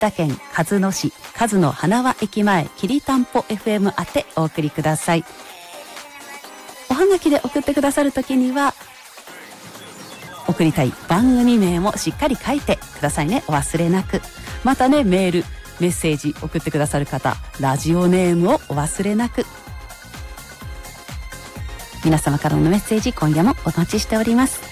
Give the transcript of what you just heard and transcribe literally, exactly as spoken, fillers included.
田県鹿角市鹿角花輪駅前きりたんぽ エフエム 宛てお送りください。おはがきで送ってくださるときには送りたい番組名もしっかり書いてくださいね。お忘れなく。またね、メールメッセージ送ってくださる方、ラジオネームをお忘れなく。皆様からのメッセージ今夜もお待ちしております。